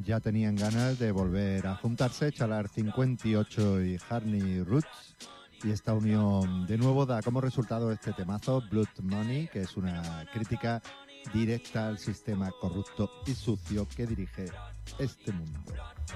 ya tenían ganas de volver a juntarse, Chalar 58 y Harney Roots, y esta unión de nuevo da como resultado este temazo, Blood Money, que es una crítica directa al sistema corrupto y sucio que dirige este mundo.